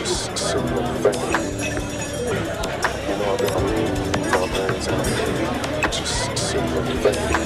just sitting in front of me. You know what I mean? My brain's out. Just sitting in front of me.